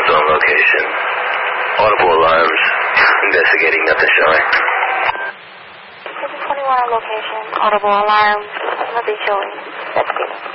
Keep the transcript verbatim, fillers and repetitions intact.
twenty-one's on location. Audible alarms. Investigating, nothing showing. twenty-one on location. Audible alarms. Nothing showing. That's good.